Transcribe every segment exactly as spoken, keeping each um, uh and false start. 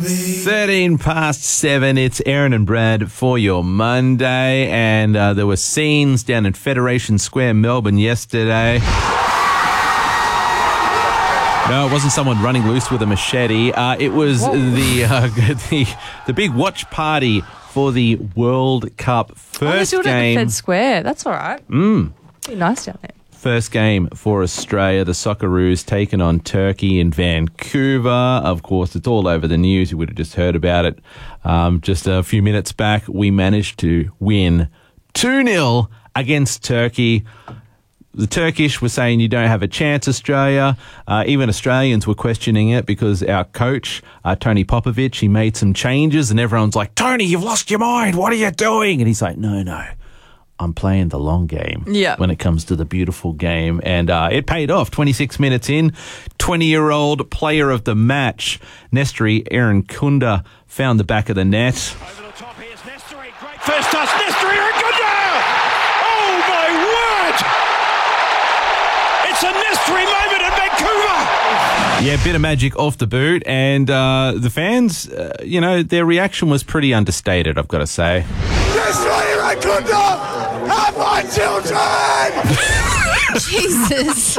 thirteen past seven, it's Aaron and Brad for your Monday, and uh, there were scenes down in Federation Square, Melbourne yesterday. No, it wasn't someone running loose with a machete. Uh, it was the, uh, the the big watch party for the World Cup first oh, game. At the Fed Square. That's all right. Mm. Pretty nice down there. First game for Australia, the Socceroos taking on Turkey in Vancouver. Of course, it's all over the news. You would have just heard about it um, just a few minutes back. We managed to win two nil against Turkey. The Turkish were saying you don't have a chance, Australia. Uh, even Australians were questioning it because our coach, uh, Tony Popovic, he made some changes and everyone's like, Tony, you've lost your mind. What are you doing? And he's like, no, no. I'm playing the long game yeah. when it comes to the beautiful game. And uh, it paid off. twenty-six minutes in, twenty-year-old player of the match, Nestory Irankunda, found the back of the net. Over the top, here's Nestory. Great first touch. Nestory Irankunda! Oh, my word! It's a Nestory moment in Vancouver! Yeah, bit of magic off the boot. And uh, the fans, uh, you know, their reaction was pretty understated, I've got to say. Nestory Irankunda! Have my children! Jesus.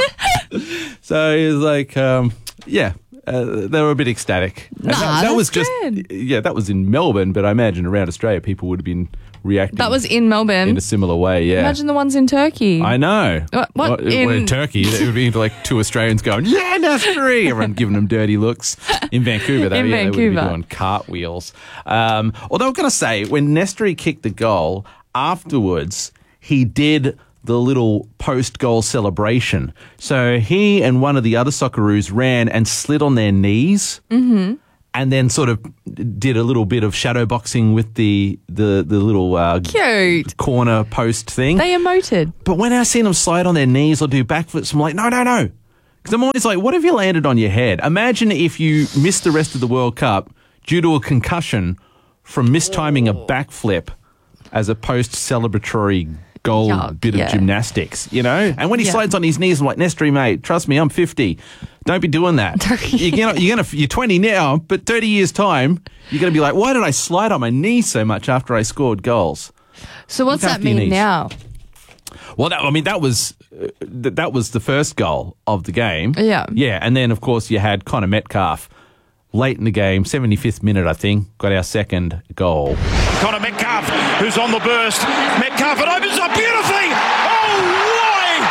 So he was like, um, yeah, uh, they were a bit ecstatic. And Nah, that, that was that's just, good. yeah, that was in Melbourne, but I imagine around Australia people would have been reacting. That was in Melbourne. In a similar way, yeah. Imagine the ones in Turkey. I know. What? what Well, in... in Turkey, it would be like two Australians going, yeah, Nestory! Everyone giving them dirty looks. In Vancouver, though, In yeah, Vancouver. they would be doing cartwheels. Um, although I'm going to say, when Nestory kicked the goal, afterwards, he did the little post-goal celebration. So he and one of the other Socceroos ran and slid on their knees Mm-hmm. and then sort of did a little bit of shadow boxing with the the, the little uh, Cute. corner post thing. They emoted. But when I seen them slide on their knees or do backflips, I'm like, no, no, no. Because I'm always like, what if you landed on your head? Imagine if you missed the rest of the World Cup due to a concussion from mistiming a backflip as a post-celebratory goal Yuck, bit of yeah. gymnastics, you know? And when he Yeah. slides on his knees, I'm like, Nestory, mate, trust me, I'm fifty. Don't be doing that. you're, gonna, you're, gonna, you're twenty now, but thirty years' time, you're going to be like, why did I slide on my knees so much after I scored goals? So what's Look that after your mean knees. now? Well, that, I mean, that was uh, th- that was the first goal of the game. Yeah. Yeah, and then, of course, you had Connor Metcalf late in the game, seventy-fifth minute, I think, got our second goal. Connor Metcalf, who's on the burst. Metcalf, it opens up beautifully! Oh, why?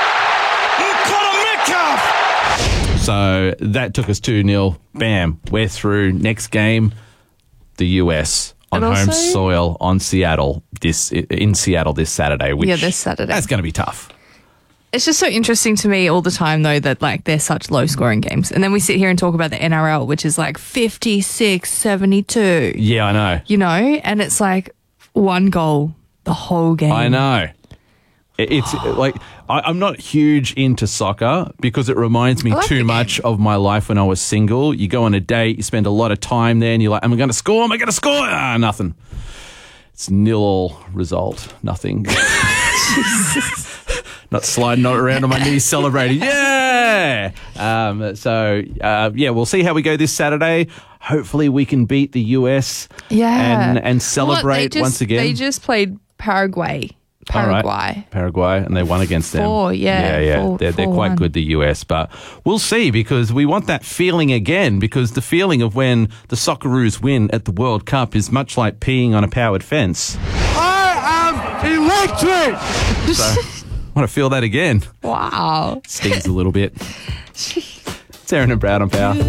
Connor Metcalf! So that took us two nil. Bam, we're through. Next game, the U S on And home also- soil on Seattle this in Seattle this Saturday. Which, Yeah, this Saturday. That's going to be tough. It's just so interesting to me all the time, though, that like they're such low scoring games. And then we sit here and talk about the N R L, which is like fifty-six seventy-two, Yeah, I know. you know? And it's like one goal the whole game. I know. It- It's like I, I'm not huge into soccer because it reminds me I like too the much of my life when I was single. You go on a date, you spend a lot of time there, and you're like, "Am I going to score? Am I going to score?" Ah, nothing. It's nil all result. Nothing. Not sliding not around on my knees celebrating. Yeah. Um, so uh, yeah, we'll see how we go this Saturday. Hopefully, we can beat the U S. Yeah. and and celebrate What, they just, once again. They just played Paraguay. All right. Paraguay. Paraguay, and they won against them. Four, yeah, Yeah, yeah. four- they're they're four quite one. good, the U S, but we'll see because we want that feeling again because the feeling of when the Socceroos win at the World Cup is much like peeing on a powered fence. I am electric! So, I want to feel that again. Wow. Stings a little bit. It's Aaron and Brad on Power.